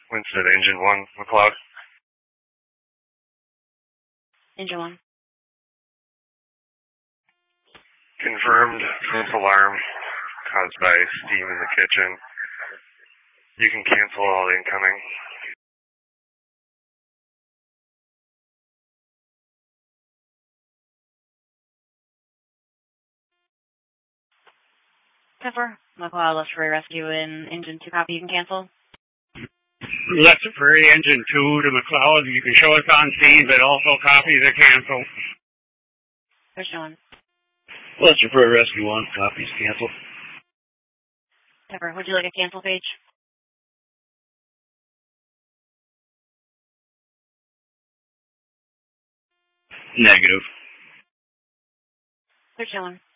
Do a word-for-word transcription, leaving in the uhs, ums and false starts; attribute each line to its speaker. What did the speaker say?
Speaker 1: Winston, Engine one, McLeod.
Speaker 2: Engine one.
Speaker 1: Confirmed false alarm caused by steam in the kitchen. You can cancel all incoming.
Speaker 2: Pepper, McLeod, Left Prairie Rescue in Engine two copy. You can cancel.
Speaker 3: Left Prairie Engine two to McLeod. You can show us on scene, but also copy the cancel.
Speaker 2: Christian one.
Speaker 4: Left Prairie Rescue one. Copies cancel.
Speaker 2: Pepper, would you like a cancel page?
Speaker 4: Negative.
Speaker 2: Christian one.